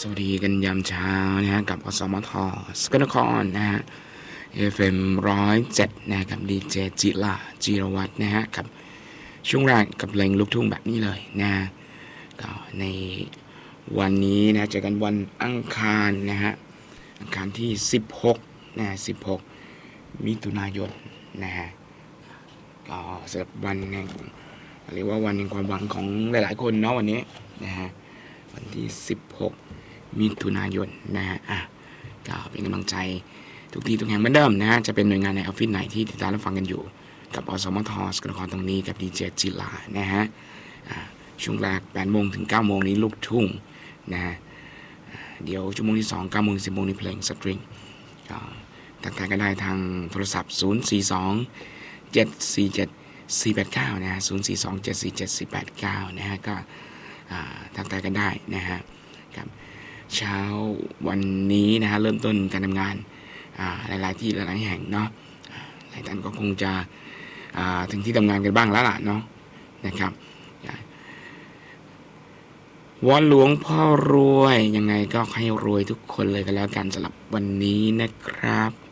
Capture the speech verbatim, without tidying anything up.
สวัสดีกันยามเช้านะฮะกับอสมทสกลนครนะฮะ เอฟ เอ็ม ร้อยเจ็ดนะกับดีเจจิลาจิรวัฒน์นะฮะกับช่วงแรกกับเพลงลูกทุ่งแบบนี้เลยนะก็ในวันนี้นะเจอกันวันอังคารนะฮะอังคารที่สิบหกนะสิบหกมิถุนายนนะฮะก็สำหรับวันแห่งเรียกว่าวันแห่งความหวังของหลายๆคนเนาะวันนี้นะฮะวันที่สิบหกมิถุนายนนะฮะอ่ะก็เป็นกำลังใจทุกที่ทุกแห่งเหมือนเดิมนะฮะจะเป็นหน่วยงานในออฟฟิศไหนที่ติดตามรับฟังกันอยู่กับอสมทสกลนครตรงนี้กับดีเจจิลานะฮะอ่าช่วงแรกแปดโมงถึงเก้าโมงนี้ลูกทุ่งนะฮะเดี๋ยวชั่วโมงที่สองเก้าโมงสิบโมงนี้เพลงสตริงก็ทักทายกันได้ทางโทรศัพท์ศูนย์สี่สอง เจ็ดสี่เจ็ด สี่แปดเก้านะฮะศูนย์สี่สอง เจ็ดสี่เจ็ด สี่แปดเก้านะฮะก็ทักทายกันได้นะฮะครับเช้าวันนี้นะฮะเริ่มต้นการทำงานหลายๆที่หลายๆแห่งเนาะหลายท่านก็คงจะถึงที่ทำงานกันบ้างแล้วล่ะเนาะนะครับวอนหลวงพ่อรวยยังไงก็ให้รวยทุกคนเลยกันแล้วกันสำหรับวันนี้นะครับ